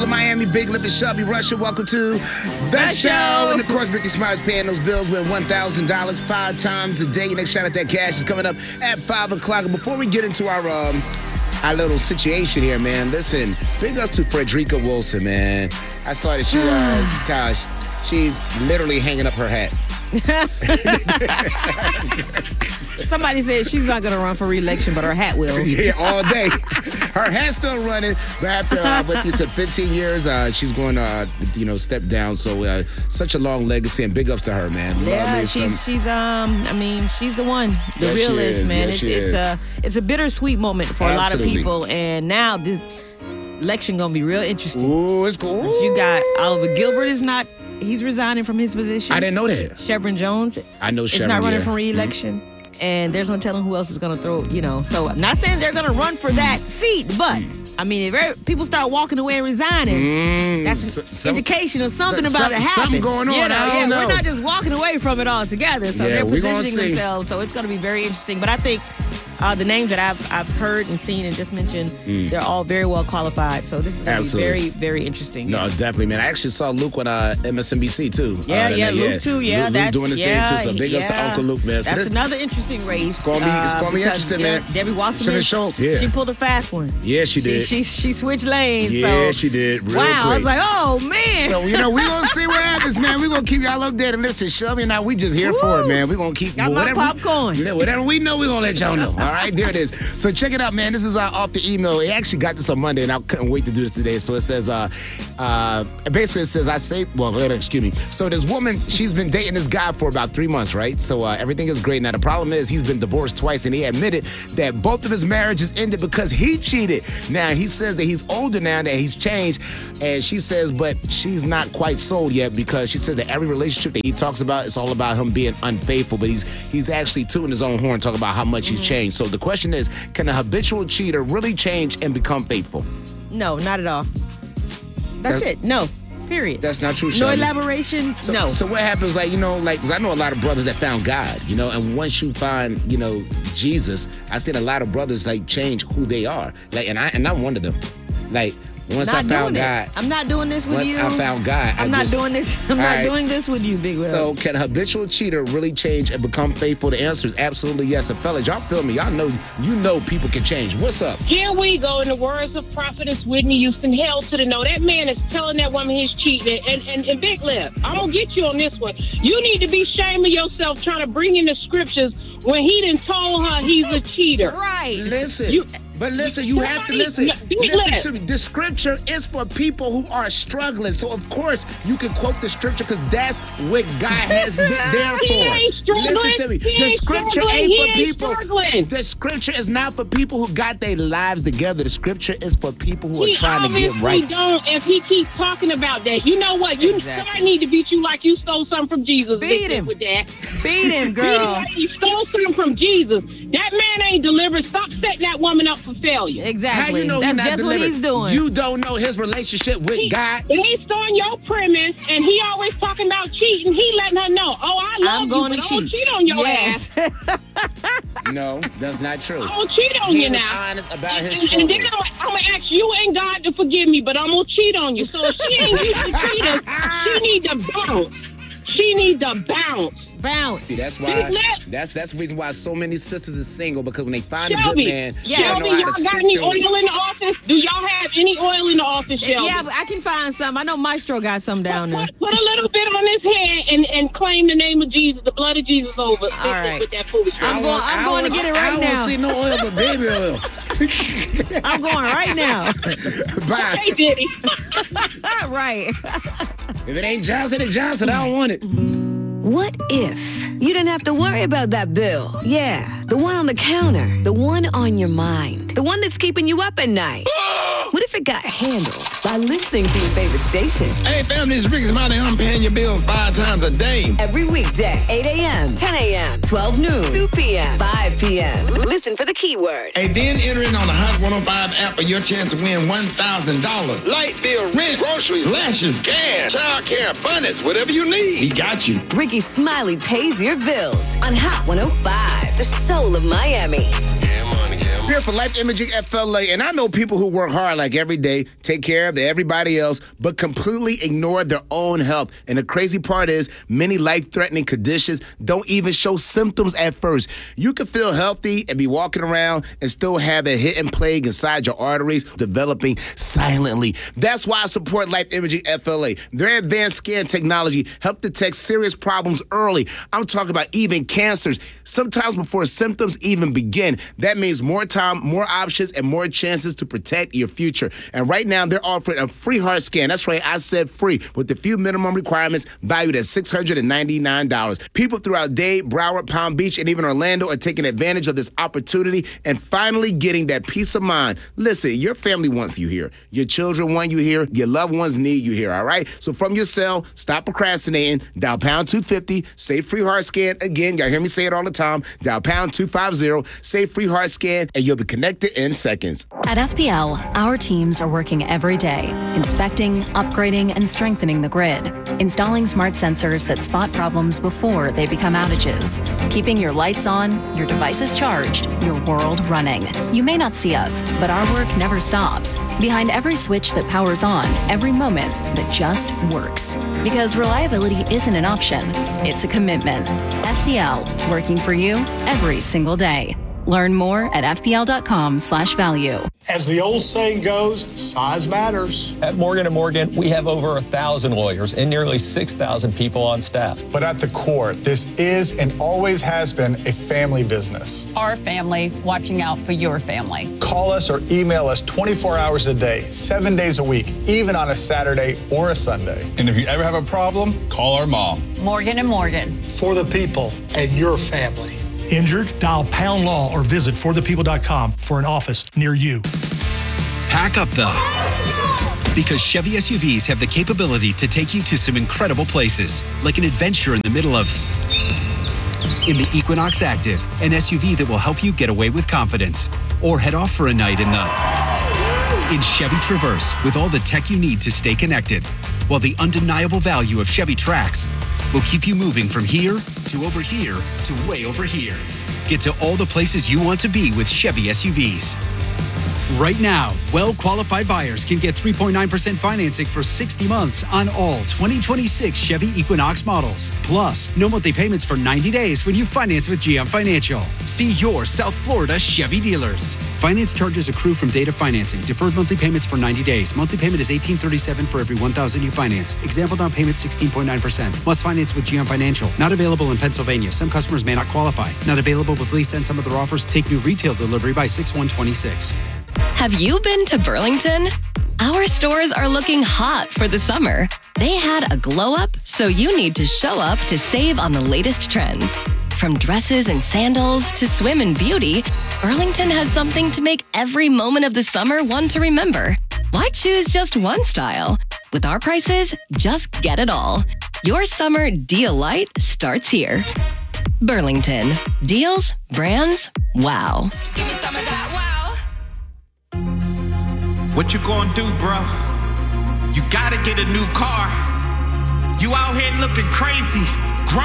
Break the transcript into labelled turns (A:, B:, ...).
A: Miami, Big Lip and Shelby Russia. Welcome to the show. And of course, Ricky Smart's paying those bills with $1,000 5 times a day. Next shot at that cash is coming up at 5 o'clock. And before we get into our little situation here, man, listen, big ups to Frederica Wilson, man. I saw that Tosh, she's literally hanging up her hat.
B: Somebody said she's not going to run for re-election, but her hat will.
A: Yeah, all day. Her hat's still running, but after what you said, 15 years, she's going to, step down. So such a long legacy, and big ups to her, man.
B: Yeah, she's the one, the realist, man. It's a bittersweet moment for a lot of people, and now this election gonna be real interesting.
A: Ooh, it's cool.
B: You got Oliver Gilbert he's resigning from his position.
A: I didn't know that.
B: Chevron Jones,
A: I know Chevron.
B: Is not running for re-election. Mm-hmm. And there's no telling who else is going to throw, So I'm not saying they're going to run for that seat, but, if people start walking away and resigning, that's an indication of something about it happening.
A: Something going on, I don't know.
B: We're not just walking away from it all together. So they're positioning themselves, so it's going to be very interesting. But I think the names that I've heard and seen and just mentioned, they're all very well qualified. So this is going to be very, very interesting.
A: No, definitely, man. I actually saw Luke on MSNBC, too.
B: Luke, too. Yeah,
A: Luke doing his thing, too. So big ups to Uncle Luke, man.
B: That's another interesting race.
A: It's going to be interesting, man.
B: Debbie Wasserman, she pulled a fast one.
A: Yeah, she did.
B: She switched lanes.
A: Yeah, she did. Real
B: wow,
A: quick.
B: I was like, oh, man.
A: So, we're going to see what happens, man. We're going to keep y'all updated. Listen, Shelby and I, we just here for it, man. We're going to keep...
B: Got my popcorn.
A: Whatever we know, we're going to let y'all know. All right, there it is. So check it out, man. This is off the email. It actually got this on Monday, and I couldn't wait to do this today. So it says, basically it says, excuse me. So this woman, she's been dating this guy for about 3 months, right? So everything is great. Now the problem is he's been divorced twice, and he admitted that both of his marriages ended because he cheated. Now he says that he's older now, that he's changed, and she says, but she's not quite sold yet because she said that every relationship that he talks about, it's all about him being unfaithful, but he's actually tooting his own horn, talking about how much he's changed. So the question is, can a habitual cheater really change and become faithful?
B: No, not at all. That's it. No. Period.
A: That's not true,
B: No
A: Shelby.
B: elaboration. No.
A: So what happens, because I know a lot of brothers that found God, and once you find, Jesus, I seen a lot of brothers change who they are, and I'm one of them, Once I found God,
B: I'm not doing this with you.
A: Once I found God,
B: I'm not doing this. I'm not doing this with you, Big Will.
A: So can a habitual cheater really change and become faithful? The answer is absolutely yes. And fellas, y'all feel me? Y'all know people can change. What's up?
C: Here we go. In the words of Prophetess Whitney Houston, hell to the no. That man is telling that woman he's cheating. And Big Lip, I'm going to get you on this one. You need to be shaming yourself trying to bring in the scriptures when he done told her he's a cheater.
B: Right.
A: Listen. You have to listen. Listen to me. The scripture is for people who are struggling. So, of course, you can quote the scripture because that's what God has been there for.
C: He ain't struggling.
A: Listen to me. The scripture ain't for people. The scripture is not for people who got their lives together. The scripture is for people who are trying to get right.
C: Don't if he keeps talking about that. You know what? I need to beat you like you stole something from Jesus.
B: Beat him
C: with that.
B: Beat him, girl.
C: Beat him like you stole something from Jesus. That man ain't delivered. Stop setting that woman up for failure.
B: Exactly.
A: How you know
B: That's
A: he's not
B: just
A: delivered?
B: what he's doing.
A: You don't know his relationship with God.
C: Based on your premise, and he always talking about cheating, he letting her know, I love you, but I don't cheat on your ass.
A: No, that's not true.
C: I'm going to cheat on you now.
A: He was honest about his
C: and then
A: struggles.
C: I'm going to ask you and God to forgive me, but I'm going to cheat on you. So if she ain't used to cheat us, she need to bounce. She need to bounce.
B: Bounce.
A: See, that's why. That's the reason why so many sisters are single, because when they find a good man,
C: Shelby, y'all got any oil in the office? Do y'all have any oil in the office, Shelby?
B: Yeah, but I can find some. I know Maestro got some down there.
C: Put a little bit on his head and claim the name of Jesus, the blood of Jesus over.
B: All right.
C: With that foolishness.
B: I'm going to get it right now.
A: I don't see no oil but baby oil.
B: I'm going right now.
A: Bye.
C: Hey, Diddy.
B: Right.
A: If it ain't Johnson and Johnson, I don't want it.
D: What if you didn't have to worry about that bill? Yeah, the one on the counter, the one on your mind, the one that's keeping you up at night. What if it got handled by listening to your favorite station?
E: Hey, fam, this is Ricky Smiley. I'm paying your bills 5 times a day.
D: Every weekday, 8 a.m., 10 a.m., 12 noon, 2 p.m., 5 p.m. Listen for the keyword.
E: And then enter in on the Hot 105 app for your chance to win $1,000. Light bill, rent, groceries, lashes, gas, child care, abundance, whatever you need. We got you.
D: Ricky Smiley pays your bills on Hot 105, the soul of Miami.
E: Yeah, money, yeah, money.
A: here for Life Imaging FLA, and I know people who work hard like every day, take care of everybody else, but completely ignore their own health. And the crazy part is, many life-threatening conditions don't even show symptoms at first. You can feel healthy and be walking around and still have a hidden plague inside your arteries developing silently. That's why I support Life Imaging FLA. Their advanced scan technology helps detect serious problems early. I'm talking about even cancers, sometimes before symptoms even begin. That means more time, more options, and more chances to protect your future. And right now, they're offering a free heart scan. That's right, I said free, with a few minimum requirements valued at $699. People throughout Dade, Broward, Palm Beach, and even Orlando are taking advantage of this opportunity and finally getting that peace of mind. Listen, your family wants you here. Your children want you here. Your loved ones need you here, all right? So from your cell, stop procrastinating. Dial pound 250, say free heart scan. Again, y'all hear me say it all the time. Dial pound 250, say free heart scan, and you'll be connected in seconds.
F: At FPL, our teams are working every day, inspecting, upgrading, and strengthening the grid, installing smart sensors that spot problems before they become outages, keeping your lights on, your devices charged, your world running. You may not see us, but our work never stops. Behind every switch that powers on, every moment that just works. Because reliability isn't an option, it's a commitment. FPL, working for you every single day. Learn more at fpl.com/value.
G: As the old saying goes, size matters.
H: At Morgan & Morgan, we have over 1,000 lawyers and nearly 6,000 people on staff.
G: But at the core, this is and always has been a family business.
I: Our family watching out for your family.
G: Call us or email us 24 hours a day, 7 days a week, even on a Saturday or a Sunday.
J: And if you ever have a problem, call our mom.
I: Morgan & Morgan.
G: For the people and your family. Injured? Dial Pound Law or visit forthepeople.com for an office near you.
K: Pack up though, because Chevy SUVs have the capability to take you to some incredible places, like an adventure in the middle of in the Equinox Active, an SUV that will help you get away with confidence, or head off for a night in Chevy Traverse with all the tech you need to stay connected, while the undeniable value of Chevy Trax will keep you moving from here to over here to way over here. Get to all the places you want to be with Chevy SUVs. Right now, well-qualified buyers can get 3.9% financing for 60 months on all 2026 Chevy Equinox models. Plus, no monthly payments for 90 days when you finance with GM Financial. See your South Florida Chevy dealers. Finance charges accrue from date of financing. Deferred monthly payments for 90 days. Monthly payment is $1,837 for every $1,000 you finance. Example down payment 16.9%. Must finance with GM Financial. Not available in Pennsylvania. Some customers may not qualify. Not available with lease and some other offers. Take new retail delivery by 6/1/26.
L: Have you been to Burlington? Our stores are looking hot for the summer. They had a glow up, so you need to show up to save on the latest trends. From dresses and sandals to swim and beauty, Burlington has something to make every moment of the summer one to remember. Why choose just one style? With our prices, just get it all. Your summer deal light starts here. Burlington. Deals, brands, wow.
M: Give me some of that wow.
N: What you gonna do, bro? You gotta get a new car. You out here looking crazy.